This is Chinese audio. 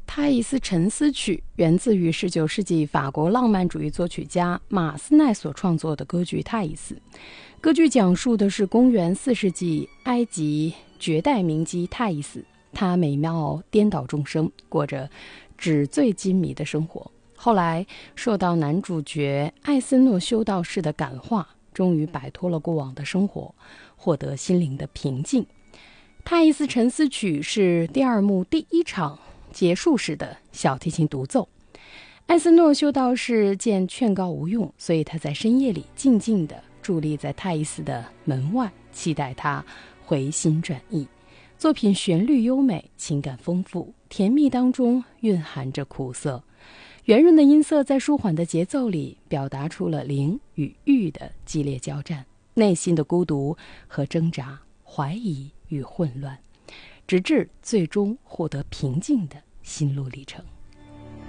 泰伊斯沉思曲源自于19世纪法国浪漫主义作曲家马斯奈所创作的歌剧《泰伊斯》。歌剧讲述的是公元4世纪埃及绝代名妓泰伊斯，她美貌颠倒众生，过着纸醉金迷的生活。后来受到男主角艾森诺修道士的感化，终于摆脱了过往的生活，获得心灵的平静。泰伊斯沉思曲是第二幕第一场结束时的小提琴独奏。艾森诺修道士见劝告无用，所以他在深夜里静静地伫立在泰伊斯的门外，期待他回心转意。作品旋律优美，情感丰富，甜蜜当中蕴含着苦涩。圆润的音色在舒缓的节奏里表达出了灵与欲的激烈交战，内心的孤独和挣扎，怀疑与混乱，直至最终获得平静的心路历程。